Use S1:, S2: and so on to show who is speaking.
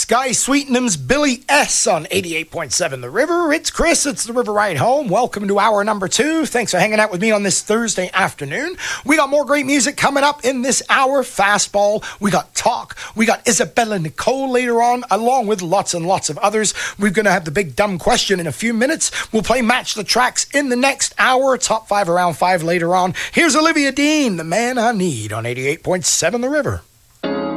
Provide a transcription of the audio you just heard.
S1: Guy Sweetenham's Billy S. on 88.7 The River. It's Chris, it's The River Ride Home. Welcome to hour number 2. Thanks for hanging out with me on this Thursday afternoon. We got more great music coming up in this hour. Fastball, we got Talk, we got Isabella Nicole later on, along with lots and lots of others. We're going to have the big dumb question in a few minutes. We'll play Match the Tracks in the next hour. Top 5 around 5 later on. Here's Olivia Dean, The Man I Need on 88.7 The River.